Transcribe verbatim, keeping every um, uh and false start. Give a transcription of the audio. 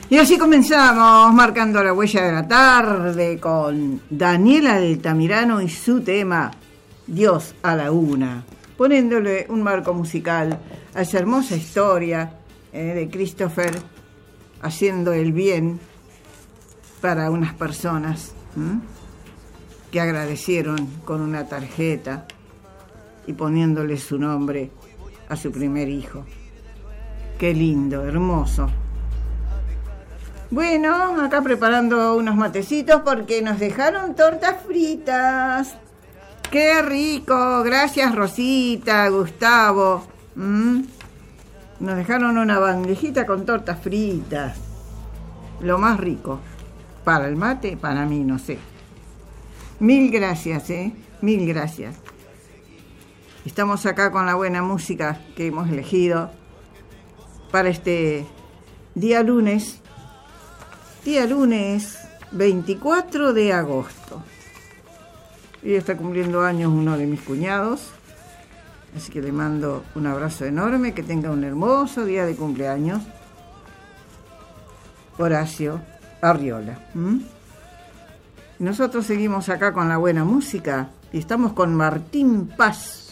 Y así comenzamos, marcando la huella de la tarde con Daniela Altamirano y su tema Dios a la una, poniéndole un marco musical a esa hermosa historia eh, de Christopher haciendo el bien para unas personas ¿m? que agradecieron con una tarjeta y poniéndole su nombre a su primer hijo. Qué lindo, hermoso. Bueno, acá preparando unos matecitos porque nos dejaron tortas fritas. ¡Qué rico! Gracias, Rosita, Gustavo. ¿Mm? Nos dejaron una bandejita con tortas fritas. Lo más rico. Para el mate, para mí, no sé. Mil gracias, ¿eh? Mil gracias. Estamos acá con la buena música que hemos elegido para este día lunes. Día lunes veinticuatro de agosto. Y está cumpliendo años uno de mis cuñados. Así que le mando un abrazo enorme. Que tenga un hermoso día de cumpleaños. Horacio Arriola. ¿Mm? Nosotros seguimos acá con la buena música. Y estamos con Martín Paz.